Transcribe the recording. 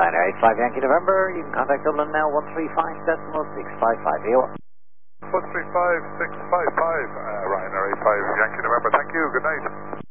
Ryanair 85 Yankee November. You can contact Dublin now 135.655. AOR. 135.655, Ryanair 85 Yankee November. Thank you. Good night.